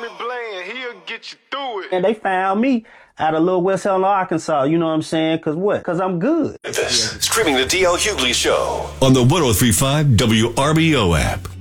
Bland, he'll get you through it. And they found me out of Little West Helena, Arkansas. You know what I'm saying? Cause what? Cause I'm good. Streaming the DL Hughley Show on the 103.5 WRBO app.